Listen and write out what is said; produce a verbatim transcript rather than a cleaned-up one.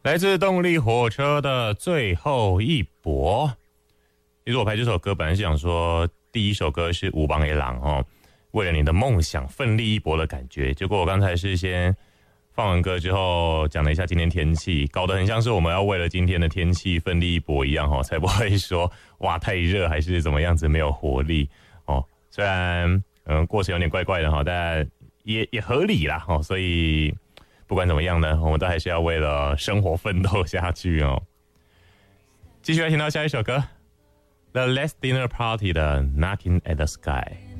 来自动力火车的最后一搏。其实我排这首歌本来是想说第一首歌是伍邦的狼哦，为了你的梦想奋力一搏的感觉，结果我刚才是先放完歌之后讲了一下今天天气，搞得很像是我们要为了今天的天气奋力一搏一样哦，才不会说哇太热还是怎么样子没有活力哦。虽然嗯过程有点怪怪的哈，但也也合理啦哦，所以不管怎么样呢，我们都还是要为了生活奋斗下去哦。继续来听到下一首歌 The Last Dinner Party 的 Knocking at the Sky。